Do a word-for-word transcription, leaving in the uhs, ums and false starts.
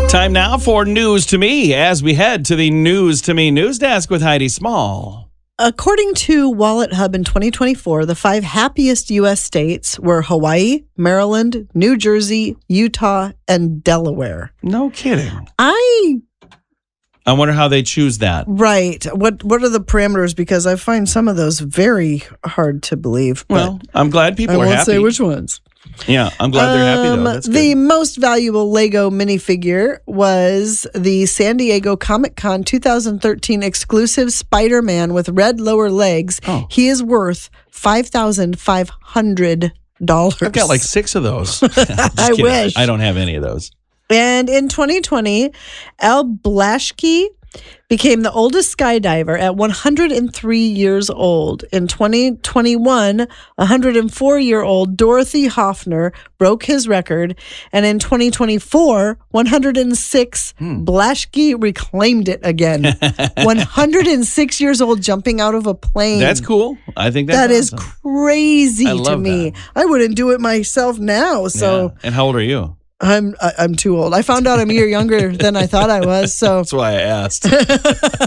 Time now for News to Me as we head to the News to Me news desk with Heidi Small. According to Wallet Hub in twenty twenty-four, the five happiest U S states were Hawaii, Maryland, New Jersey, Utah, and Delaware. No kidding. I I wonder how they choose that. Right. What What are the parameters? Because I find some of those very hard to believe. Well, I'm glad people I are won't happy. say which ones. Yeah, I'm glad they're happy, though. That's Um, good. the most valuable Lego minifigure was the San Diego Comic-Con two thousand thirteen exclusive Spider-Man with red lower legs. Oh. He is worth five thousand five hundred dollars. I've got like six of those. I'm just I kidding. wish. I don't have any of those. And in twenty twenty, Al Blaschke became the oldest skydiver at one hundred three years old. In twenty twenty-one, one hundred four-year-old Dorothy Hoffner broke his record. And in twenty twenty-four, one hundred six, Hmm. Blaschke reclaimed it again. one hundred six years old jumping out of a plane. That's cool. I think that's That is awesome. crazy I to love me. that. I wouldn't do it myself now. So Yeah. And how old are you? I'm I- I'm too old. I found out I'm a year younger than I thought I was. So That's why I asked.